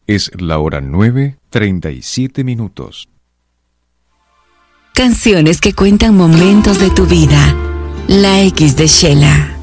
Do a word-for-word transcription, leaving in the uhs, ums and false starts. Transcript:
Es la hora nueve, treinta y siete minutos. Canciones que cuentan momentos de tu vida. La X de Shela.